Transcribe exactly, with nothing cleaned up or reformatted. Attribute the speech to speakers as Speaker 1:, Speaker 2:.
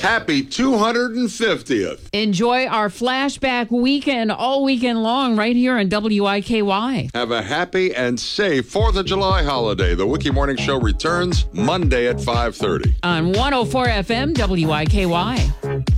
Speaker 1: Happy two hundred fiftieth.
Speaker 2: Enjoy our flashback weekend all weekend long right here on W I K Y.
Speaker 1: Have a happy and safe fourth of July holiday. The Wiki Morning Show returns Monday at five thirty.
Speaker 2: On one oh four F M, W I K Y.